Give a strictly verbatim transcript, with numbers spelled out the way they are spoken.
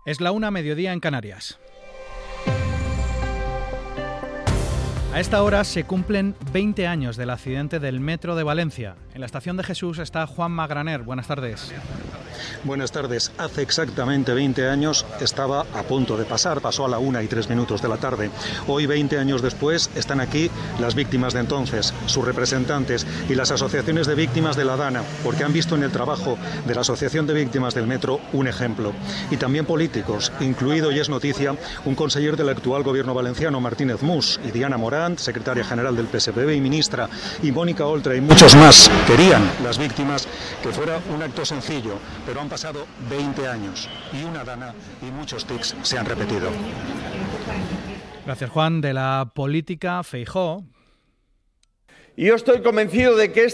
Es la una, mediodía en Canarias. A esta hora se cumplen veinte años del accidente del metro de Valencia. En la estación de Jesús está Juan Magraner. Buenas tardes. Buenas tardes. Hace exactamente veinte años estaba a punto de pasar, pasó a la una y tres minutos de la tarde. Hoy, veinte años después, están aquí las víctimas de entonces, sus representantes y las asociaciones de víctimas de la Dana, porque han visto en el trabajo de la Asociación de Víctimas del Metro un ejemplo. Y también políticos, incluido, y es noticia, un conseller del actual gobierno valenciano, Martínez Mus, y Diana Morant, secretaria general del P S P B y ministra, y Mónica Oltra y muchos más. Querían las víctimas que fuera un acto sencillo, pero han pasado veinte años y una Dana y muchos tics se han repetido. Gracias, Juan. De la política, Feijóo. Yo estoy convencido de que este